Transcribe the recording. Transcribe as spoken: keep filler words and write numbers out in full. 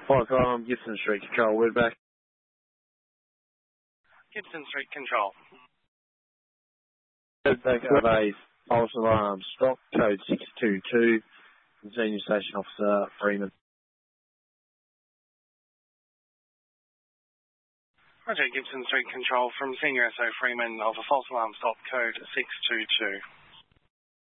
Hi, Carl. I'm Gibson Street Control. We're back. Gibson Street Control. Back of a false alarm. Stock code six two two. Senior Station Officer Freeman. Roger, Gibson Street Control from Senior S O Freeman of a false alarm stock code six two two.